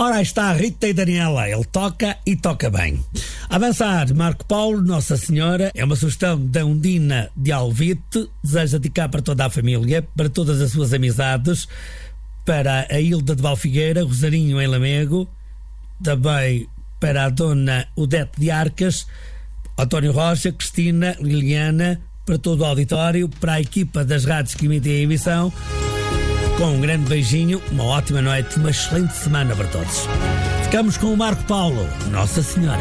Ora, aí está a Rita e Daniela, ele toca e toca bem. Avançar, Marco Paulo, Nossa Senhora, é uma sugestão da Undina de Alvite, deseja dedicar para toda a família, para todas as suas amizades, para a Hilda de Valfigueira, Rosarinho em Lamego, também para a dona Odete de Arcas, António Rocha, Cristina, Liliana, para todo o auditório, para a equipa das rádios que emitem a emissão, com um grande beijinho, uma ótima noite, uma excelente semana para todos. Ficamos com o Marco Paulo, Nossa Senhora.